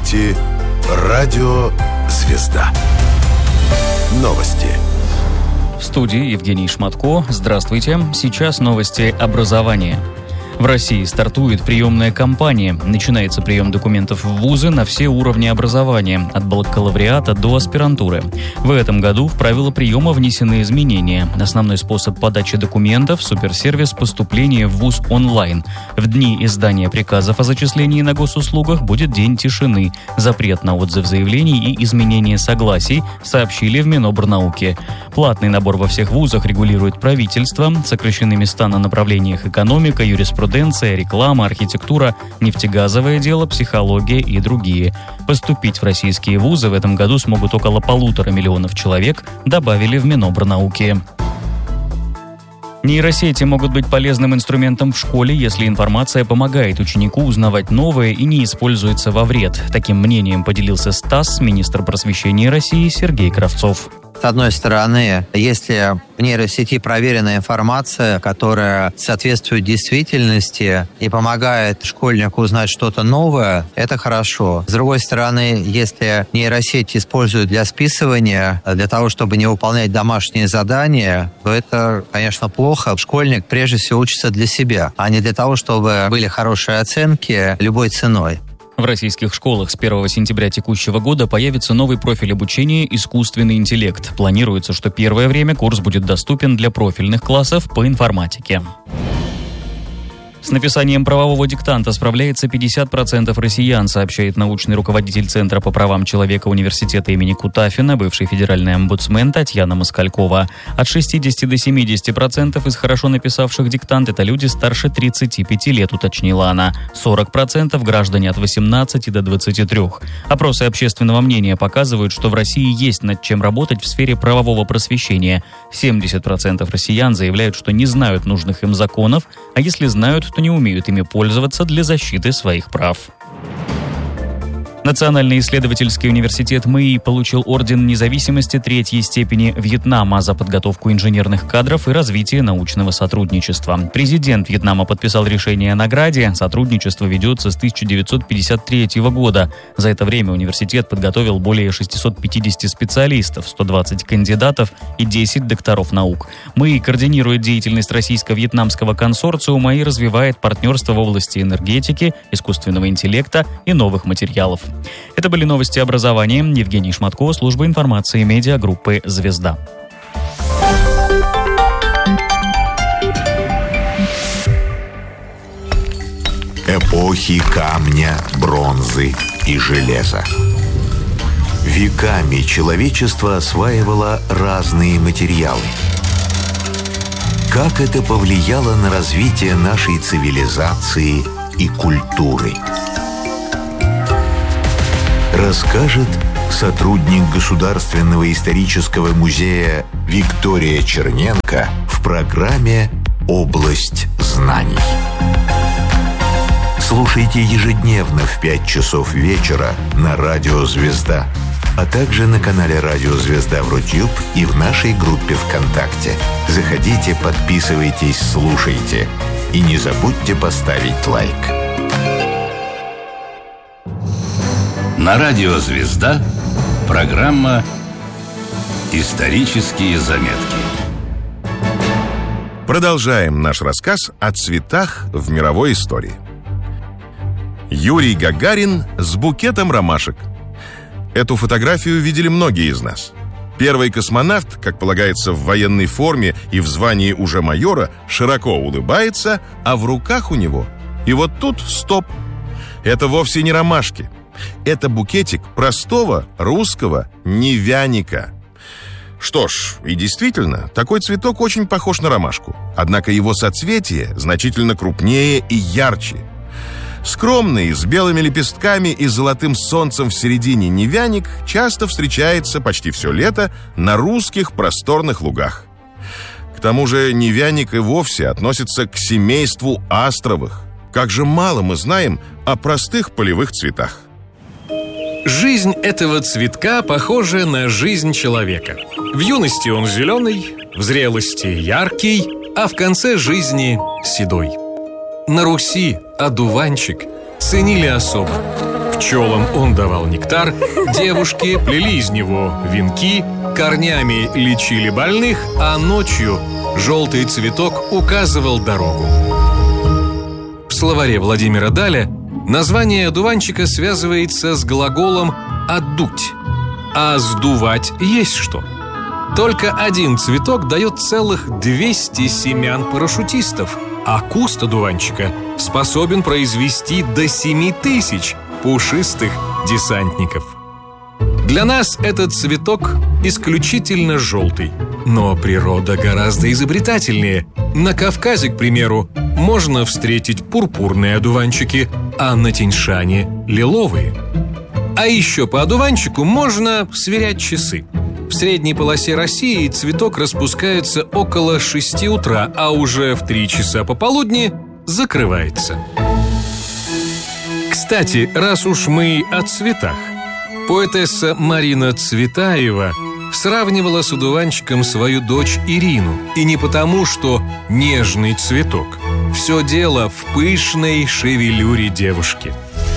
слушаете «Радио Звезда». Новости. В студии Евгений Шматко. Здравствуйте. Сейчас новости образования. В России стартует приемная кампания. Начинается прием документов в вузы на все уровни образования, от бакалавриата до аспирантуры. В этом году в правила приема внесены изменения. Основной способ подачи документов – суперсервис поступления в вуз онлайн. В дни издания приказов о зачислении на госуслугах будет день тишины. Запрет на отзыв заявлений и изменение согласий, сообщили в Минобрнауки. Платный набор во всех вузах регулирует правительство. Сокращены места на направлениях экономика, юриспруденция, реклама, архитектура, нефтегазовое дело, психология и другие. Поступить в российские вузы в этом году смогут около 1,5 миллиона человек, добавили в Минобрнауки. Нейросети могут быть полезным инструментом в школе, если информация помогает ученику узнавать новое и не используется во вред. Таким мнением поделился СТАСС министр просвещения России Сергей Кравцов. С одной стороны, если в нейросети проверенная информация, которая соответствует действительности и помогает школьнику узнать что-то новое, это хорошо. С другой стороны, если нейросеть используют для списывания, для того, чтобы не выполнять домашние задания, то это, конечно, плохо. Школьник прежде всего учится для себя, а не для того, чтобы были хорошие оценки любой ценой. В российских школах с 1 сентября текущего года появится новый профиль обучения «Искусственный интеллект». Планируется, что первое время курс будет доступен для профильных классов по информатике. С написанием правового диктанта справляется 50% россиян, сообщает научный руководитель Центра по правам человека университета имени Кутафина, бывший федеральный омбудсмен Татьяна Москалькова. От 60 до 70% из хорошо написавших диктант – это люди старше 35 лет, уточнила она. 40% – граждане от 18 до 23. Опросы общественного мнения показывают, что в России есть над чем работать в сфере правового просвещения. 70% россиян заявляют, что не знают нужных им законов, а если знают, то не умеют ими пользоваться для защиты своих прав. Национальный исследовательский университет МИИ получил орден независимости 3-й степени Вьетнама за подготовку инженерных кадров и развитие научного сотрудничества. Президент Вьетнама подписал решение о награде. Сотрудничество ведется с 1953 года. За это время университет подготовил более 650 специалистов, 120 кандидатов и 10 докторов наук. МИИ координирует деятельность российско-вьетнамского консорциума и развивает партнерство в области энергетики, искусственного интеллекта и новых материалов. Это были новости образования. Евгений Шматко, служба информации медиагруппы «Звезда». Эпохи камня, бронзы и железа. Веками человечество осваивало разные материалы. Как это повлияло на развитие нашей цивилизации и культуры? Расскажет сотрудник Государственного исторического музея Виктория Черненко в программе «Область знаний». Слушайте ежедневно в 5 часов вечера на Радио Звезда, а также на канале Радио Звезда в Рутюб и в нашей группе ВКонтакте. Заходите, подписывайтесь, слушайте. И не забудьте поставить лайк. На Радио Звезда программа «Исторические заметки». Продолжаем наш рассказ о цветах в мировой истории. Юрий Гагарин с букетом ромашек. Эту фотографию видели многие из нас. Первый космонавт, как полагается, в военной форме и в звании уже майора, широко улыбается, а в руках у него... И вот тут стоп. Это вовсе не ромашки. Это букетик простого русского невяника. Что ж, и действительно, такой цветок очень похож на ромашку. Однако его соцветие значительно крупнее и ярче. Скромный, с белыми лепестками и золотым солнцем в середине невяник часто встречается почти все лето на русских просторных лугах. К тому же невяник и вовсе относится к семейству астровых. Как же мало мы знаем о простых полевых цветах. Жизнь этого цветка похожа на жизнь человека. В юности он зеленый, в зрелости яркий, а в конце жизни седой. На Руси одуванчик ценили особо. В Пчелам он давал нектар, девушки плели из него венки, корнями лечили больных, а ночью желтый цветок указывал дорогу. В словаре Владимира Даля название одуванчика связывается с глаголом «отдуть». А сдувать есть что? Только один цветок дает целых 200 семян парашютистов, а куст одуванчика способен произвести до 7000 пушистых десантников. Для нас этот цветок исключительно желтый, но природа гораздо изобретательнее. На Кавказе, к примеру, можно встретить пурпурные одуванчики, а на Тянь-Шане – лиловые. А еще по одуванчику можно сверять часы. В средней полосе России цветок распускается около 6 утра, а уже в 3 часа пополудни закрывается. Кстати, раз уж мы о цветах, поэтесса Марина Цветаева сравнивала с одуванчиком свою дочь Ирину. И не потому, что нежный цветок. Все дело в пышной шевелюре девушки.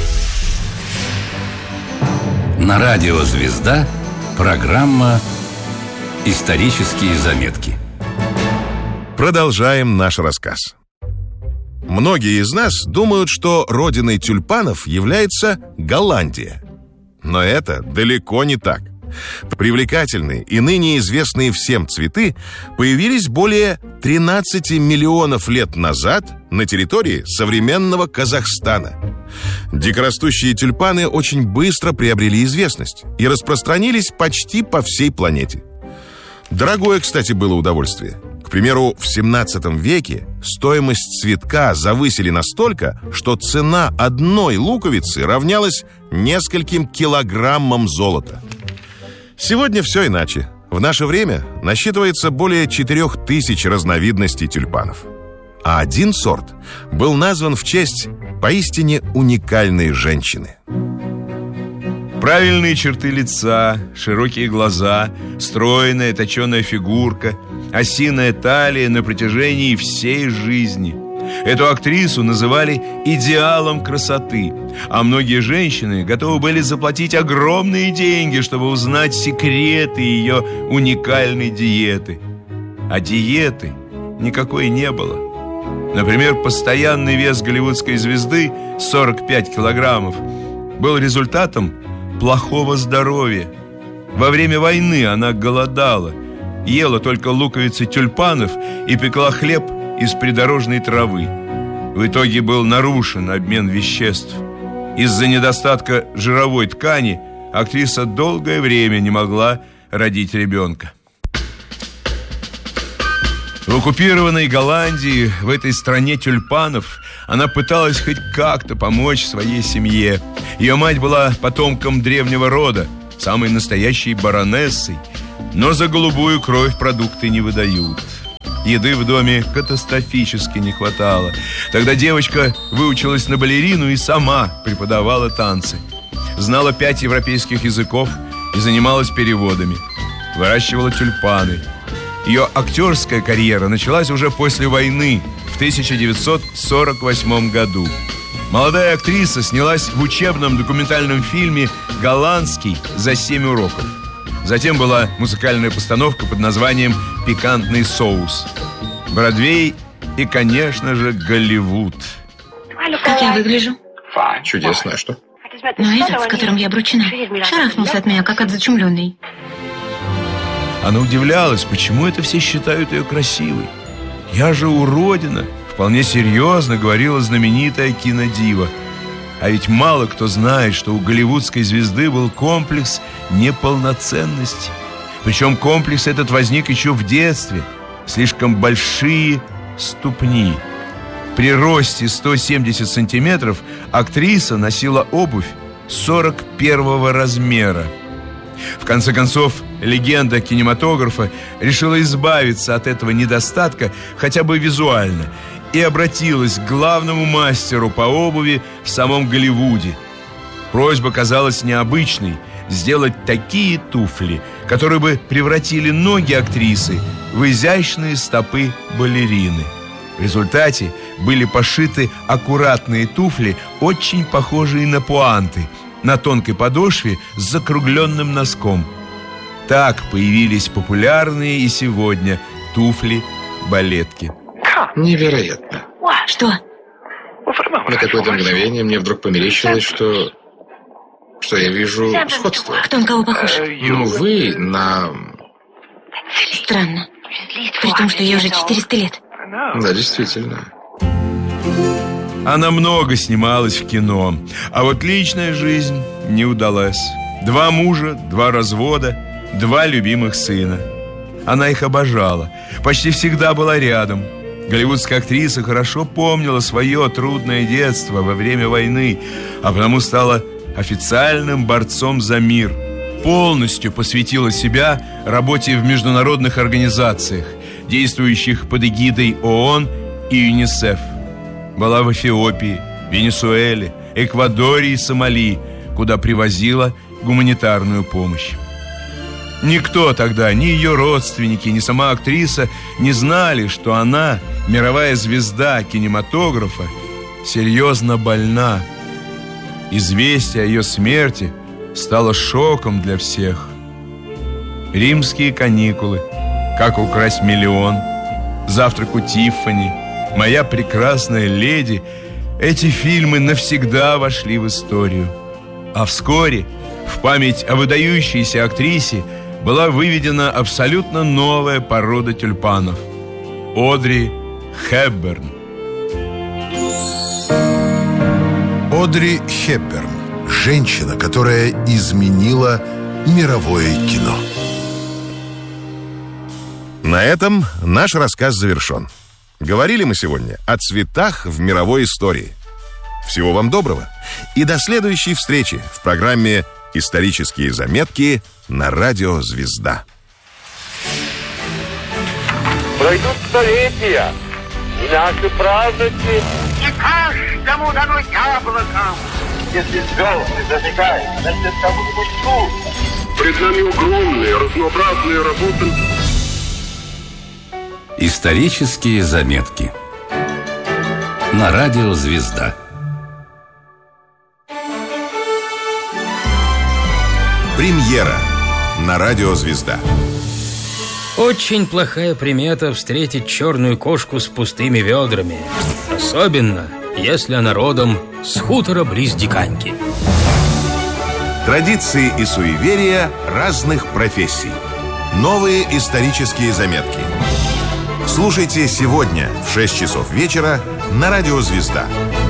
На радио «Звезда» программа «Исторические заметки». Продолжаем наш рассказ. Многие из нас думают, что родиной тюльпанов является Голландия. Но это далеко не так. Привлекательные и ныне известные всем цветы появились более 13 миллионов лет назад на территории современного Казахстана. Дикорастущие тюльпаны очень быстро приобрели известность и распространились почти по всей планете. Дорогое, кстати, было удовольствие. К примеру, в 17 веке стоимость цветка завысили настолько, что цена одной луковицы равнялась нескольким килограммам золота. Сегодня все иначе. В наше время насчитывается более 4000 разновидностей тюльпанов. А один сорт был назван в честь поистине уникальной женщины. Правильные черты лица, широкие глаза, стройная точеная фигурка, осиная талия на протяжении всей жизни. Эту актрису называли идеалом красоты, а многие женщины готовы были заплатить огромные деньги, чтобы узнать секреты ее уникальной диеты. А диеты никакой не было. Например, постоянный вес голливудской звезды 45 килограммов был результатом плохого здоровья. Во время войны она голодала, ела только луковицы тюльпанов и пекла хлеб из придорожной травы. В итоге был нарушен обмен веществ. Из-за недостатка жировой ткани актриса долгое время не могла родить ребенка. В оккупированной Голландии, в этой стране тюльпанов, она пыталась хоть как-то помочь своей семье. Ее мать была потомком древнего рода, самой настоящей баронессой, но за голубую кровь продукты не выдают. Еды в доме катастрофически не хватало. Тогда девочка выучилась на балерину и сама преподавала танцы. Знала 5 европейских языков и занималась переводами. Выращивала тюльпаны. Ее актерская карьера началась уже после войны, в 1948 году. Молодая актриса снялась в учебном документальном фильме «Голландский за 7 уроков». Затем была музыкальная постановка под названием «Пикантный соус», Бродвей и, конечно же, Голливуд. Как я выгляжу? Чудесно, а что? Но этот, с которым я обручена, шарахнулся от меня, как от зачумленной. Она удивлялась, почему это все считают ее красивой. «Я же уродина», вполне серьезно говорила знаменитая кинодива. А ведь мало кто знает, что у голливудской звезды был комплекс неполноценности. Причем комплекс этот возник еще в детстве. Слишком большие ступни. При росте 170 сантиметров актриса носила обувь 41 размера. В конце концов, легенда кинематографа решила избавиться от этого недостатка хотя бы визуально и обратилась к главному мастеру по обуви в самом Голливуде. Просьба казалась необычной – сделать такие туфли, которые бы превратили ноги актрисы в изящные стопы балерины. В результате были пошиты аккуратные туфли, очень похожие на пуанты, на тонкой подошве с закругленным носком. Так появились популярные и сегодня туфли-балетки. Невероятно. Что? На какое-то мгновение мне вдруг померещилось, что я вижу сходство. Кто на кого похож? Ну, вы на... Странно. При том, что ей уже 400 лет. Да, действительно. Она много снималась в кино, а вот личная жизнь не удалась. 2 мужа, 2 развода, 2 любимых сына. Она их обожала, почти всегда была рядом. Голливудская актриса хорошо помнила свое трудное детство во время войны, а потому стала официальным борцом за мир. Полностью посвятила себя работе в международных организациях, действующих под эгидой ООН и ЮНИСЕФ. Была в Эфиопии, Венесуэле, Эквадоре и Сомали, куда привозила гуманитарную помощь. Никто тогда, ни ее родственники, ни сама актриса не знали, что она, мировая звезда кинематографа, серьезно больна. Известие о ее смерти стало шоком для всех. «Римские каникулы», «Как украсть миллион», «Завтрак у Тиффани», «Моя прекрасная леди» — эти фильмы навсегда вошли в историю. А вскоре в память о выдающейся актрисе была выведена абсолютно новая порода тюльпанов — Одри Хепберн. Одри Хепберн. Женщина, которая изменила мировое кино. На этом наш рассказ завершен. Говорили мы сегодня о цветах в мировой истории. Всего вам доброго и до следующей встречи в программе «Исторические заметки» на радио «Звезда». Пройдут столетия, и наши праздники не каждому дано яблоко. Если звезды зажигают, значит, кому-нибудь тут. Пред нами огромные, разнообразные работы. Исторические заметки на радио «Звезда». Премьера на радио «Звезда». Очень плохая примета встретить черную кошку с пустыми ведрами. Особенно, если она родом с хутора близ Диканьки. Традиции и суеверия разных профессий. Новые исторические заметки. Слушайте сегодня в 6 часов вечера на радио «Звезда».